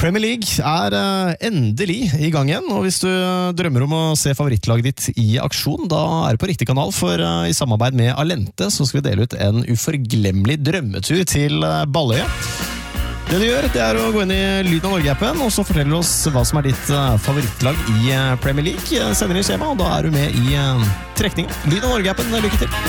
Premier League endelig i gang igjen, og hvis du drømmer om å se favorittlaget ditt i aksjon, da det på riktig kanal, for i samarbeid med Alente så skal vi dele ut en uforglemmelig drømmetur til Balløya. Det du gjør, det å gå inn i Lyden av Norge-appen, og så fortelle oss hva som ditt favorittlag i Premier League. Send inn i skjema, og da du med i trekningen. Lyden av Norge-appen, lykke til!